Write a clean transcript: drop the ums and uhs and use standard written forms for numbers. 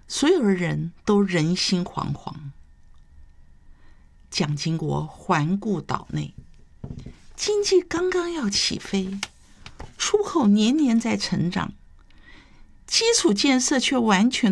所有的人都人心惶惶。蒋经国环顾岛内，经济刚刚要起飞，出口年年在成长，基础建设却完全